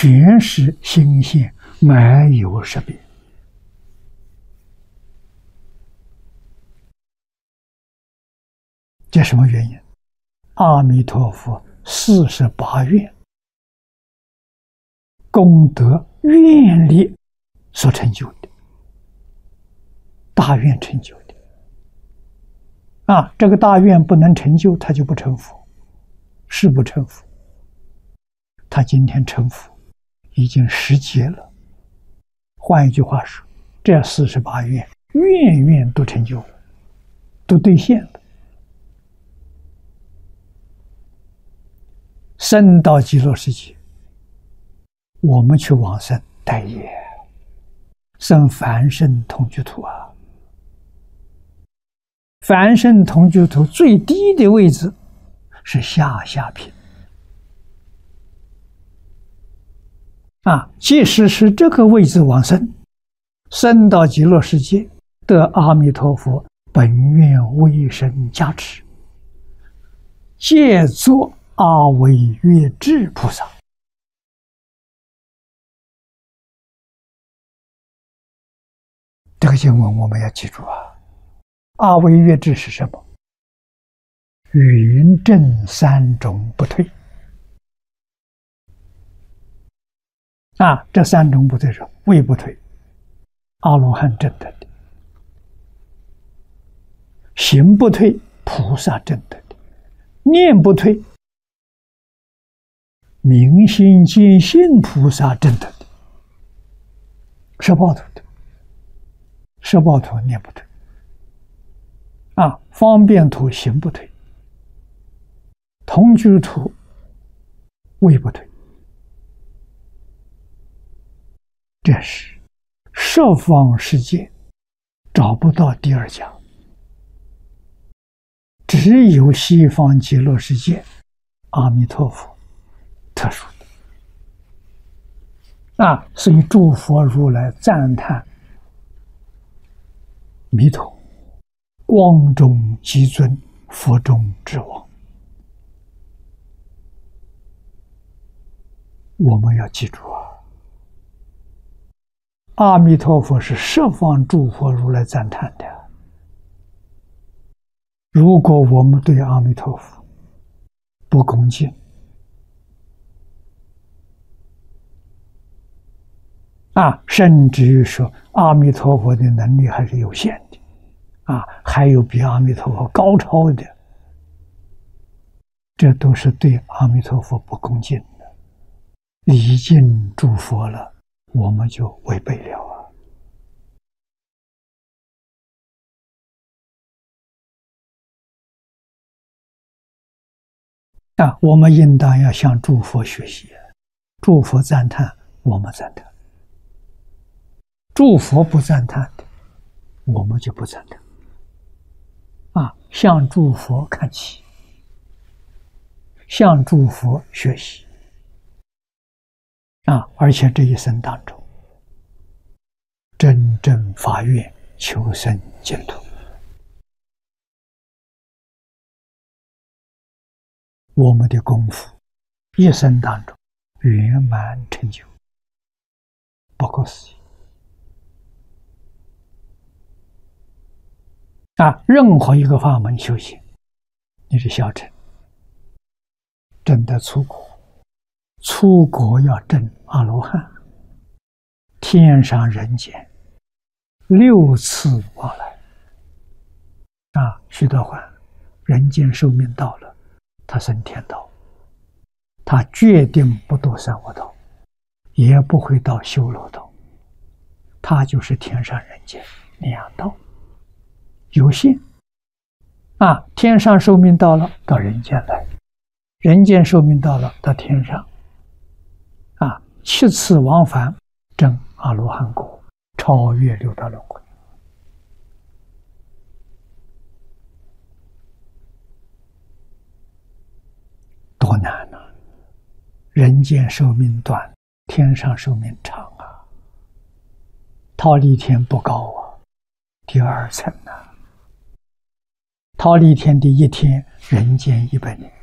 全是心现，没有识别。这什么原因？阿弥陀佛48愿功德愿力所成就的，大愿成就的。这个大愿不能成就，他就不成佛，是不成佛。他今天成佛已经10劫了。换一句话说，这48愿愿愿都成就了，都兑现了。生到极乐世界，我们去往生待业，生凡圣同居土啊。凡圣同居土最低的位置是下品即使是这个位置往生，生到极乐世界，得阿弥陀佛本愿威神加持，借作阿惟越致菩萨。这个经文我们要记住啊！阿惟越致是什么？云正3种不退。这3种不退是位不退，阿罗汉证得的；行不退，菩萨证得的；念不退，明心见性菩萨证得的。摄报图的，摄报图念不退，方便图行不退，同居图位不退。这是十方世界找不到第二家，只有西方极乐世界阿弥陀佛特殊的。所以诸佛如来赞叹弥陀光中极尊，佛中之王。我们要记住阿弥陀佛是十方诸佛如来赞叹的。如果我们对阿弥陀佛不恭敬，甚至于说阿弥陀佛的能力还是有限的，还有比阿弥陀佛高超的，这都是对阿弥陀佛不恭敬的，礼敬诸佛了，我们就违背了我们应当要向诸佛学习，诸佛赞叹，我们赞叹；诸佛不赞叹的，我们就不赞叹。向诸佛看齐，向诸佛学习。而且这一生当中，真正发愿求生净土，我们的功夫一生当中圆满成就，不可思议。任何一个法门修行，你是小乘，证得出国，出国要证阿罗汉，天上人间6次往来。徐德欢，人间寿命到了，他升天道，他决定不堕三恶道，也不会到修罗道，他就是天上人间两道有限。天上寿命到了，到人间来；人间寿命到了，到天上。7次往返，证阿罗汉果，超越六道轮回。多难啊！人间寿命短，天上寿命长啊！忉利天不高第2层桃李天的一天，人间100年。